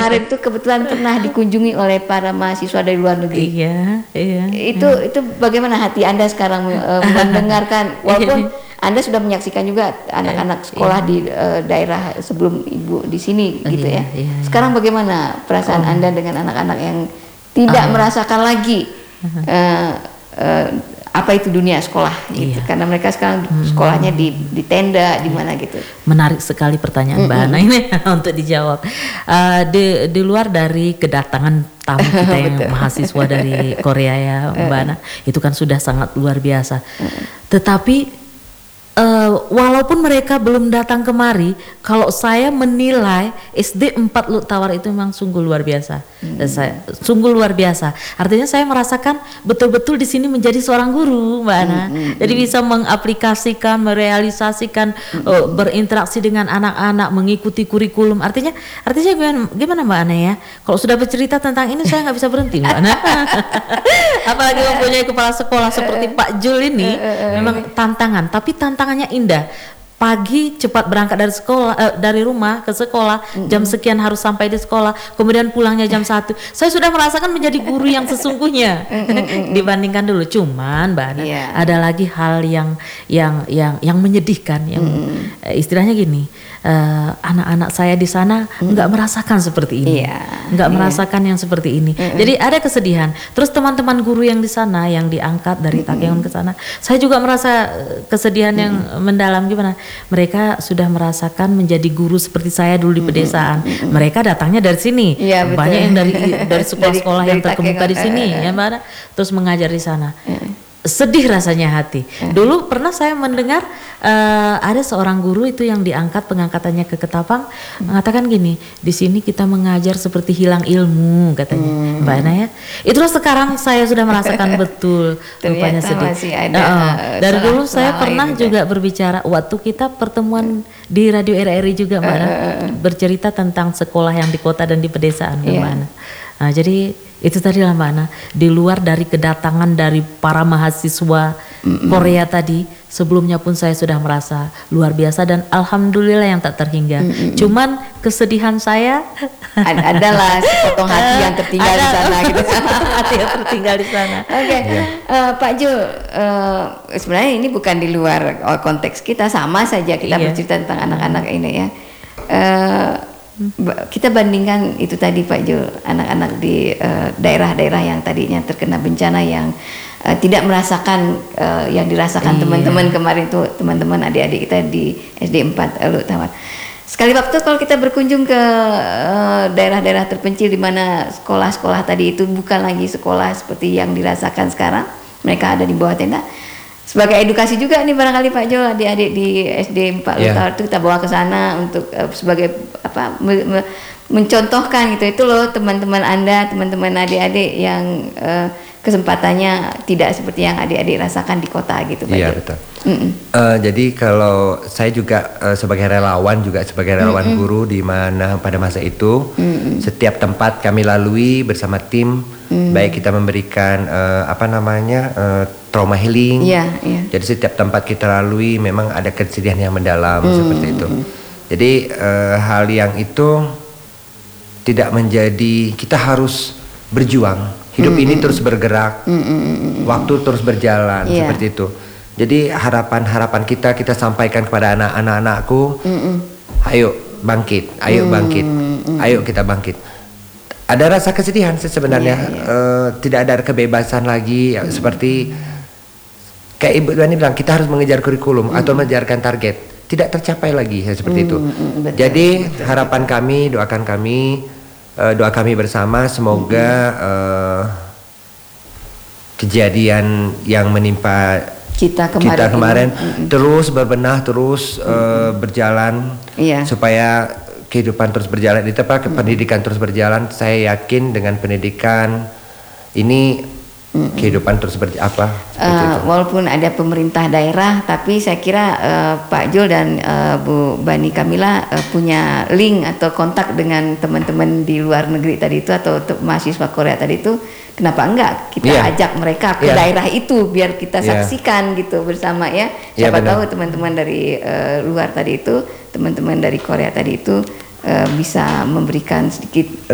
kemarin tuh kebetulan pernah dikunjungi oleh para mahasiswa dari luar negeri. Iya. Itu bagaimana hati Anda sekarang mendengarkan, walaupun Anda sudah menyaksikan juga anak-anak sekolah di daerah sebelum Ibu di sini gitu ya. Sekarang bagaimana perasaan Anda dengan anak-anak yang tidak merasakan lagi apa itu dunia sekolah gitu, karena mereka sekarang sekolahnya di tenda di mana gitu. Menarik sekali pertanyaan Mbak Ana ini untuk dijawab. Di luar dari kedatangan tamu kita yang mahasiswa dari Korea ya Mbak Ana, itu kan sudah sangat luar biasa. Tetapi walaupun mereka belum datang kemari, kalau saya menilai SD 4 Lut Tawar itu memang sungguh luar biasa. Sungguh luar biasa. Artinya saya merasakan betul-betul di sini menjadi seorang guru, Mbak Ana. Jadi bisa mengaplikasikan, merealisasikan, berinteraksi dengan anak-anak, mengikuti kurikulum. Artinya gimana Mbak Ana ya? Kalau sudah bercerita tentang ini saya nggak bisa berhenti, Mbak Ana. Apalagi mempunyai kepala sekolah seperti Pak Jul ini, memang tantangan. Tapi tantangannya indah. Pagi cepat berangkat dari sekolah, dari rumah ke sekolah, jam sekian harus sampai di sekolah, kemudian pulangnya jam 1. Saya sudah merasakan menjadi guru yang sesungguhnya dibandingkan dulu. Cuman Mbak Ana, ada lagi hal yang menyedihkan, yang istilahnya gini, anak-anak saya di sana nggak merasakan seperti ini, nggak merasakan yang seperti ini. Jadi ada kesedihan. Terus teman-teman guru yang di sana yang diangkat dari Takengon ke sana, saya juga merasa kesedihan yang mendalam. Gimana? Mereka sudah merasakan menjadi guru seperti saya dulu di pedesaan. Mereka datangnya dari sini, banyak yang dari sekolah-sekolah yang terkemuka di sini, ya Mbak Ana, terus mengajar di sana. Sedih rasanya hati. Dulu pernah saya mendengar ada seorang guru itu yang diangkat pengangkatannya ke Ketapang, mengatakan gini, di sini kita mengajar seperti hilang ilmu, katanya Mbak Ana ya. Itulah sekarang saya sudah merasakan betul rupanya sedih. Dari dulu saya pernah juga berbicara waktu kita pertemuan di Radio RRI juga Mbak Ana, bercerita tentang sekolah yang di kota dan di pedesaan Mbak Ana. Nah, jadi itu tadi lah Mbak Ana, di luar dari kedatangan dari para mahasiswa Korea tadi, sebelumnya pun saya sudah merasa luar biasa dan alhamdulillah yang tak terhingga. Cuman kesedihan saya adalah sepotong hati yang tertinggal di sana gitu. Hati yang tertinggal di sana. Oke. Pak Jul, sebenarnya ini bukan di luar konteks kita, sama saja kita bercerita tentang anak-anak ini ya. Kita bandingkan itu tadi Pak Jul, anak-anak di daerah-daerah yang tadinya terkena bencana yang tidak merasakan yang dirasakan teman-teman kemarin tuh, teman-teman adik-adik kita di SD 4 Lut Tawar. Sekali waktu kalau kita berkunjung ke daerah-daerah terpencil di mana sekolah-sekolah tadi itu bukan lagi sekolah seperti yang dirasakan sekarang, mereka ada di bawah tenda. Sebagai edukasi juga nih barangkali Pak Jo, adik-adik di SD 4 Lut Tawar itu kita bawa ke sana untuk sebagai apa mencontohkan gitu, itu loh teman-teman Anda, teman-teman adik-adik yang kesempatannya tidak seperti yang adik-adik rasakan di kota gitu Pak Jo. Iya betul. Jadi kalau saya juga sebagai relawan guru di mana pada masa itu setiap tempat kami lalui bersama tim, baik kita memberikan trauma healing. Jadi setiap tempat kita lalui memang ada kesedihan yang mendalam seperti itu. Jadi hal yang itu tidak menjadi, kita harus berjuang. Hidup ini terus bergerak, waktu terus berjalan seperti itu. Jadi harapan kita sampaikan kepada anak-anakku, ayo bangkit, ayo kita bangkit. Ada rasa kesedihan sebenarnya, tidak ada kebebasan lagi seperti kayak Ibu Dani bilang, kita harus mengejar kurikulum atau mengejarkan target, tidak tercapai lagi seperti itu. Jadi harapan kami, doa kami bersama semoga kejadian yang menimpa kita kemarin terus berbenah, terus berjalan, supaya kehidupan terus berjalan di tempat pendidikan terus berjalan. Saya yakin dengan pendidikan ini kehidupan terus walaupun ada pemerintah daerah, tapi saya kira Pak Jul dan Bu Bani Kamila punya link atau kontak dengan teman-teman di luar negeri tadi itu atau mahasiswa Korea tadi itu. Kenapa enggak kita ajak mereka ke daerah itu biar kita saksikan gitu bersama ya. Siapa tahu teman-teman dari luar tadi itu, teman-teman dari Korea tadi itu bisa memberikan sedikit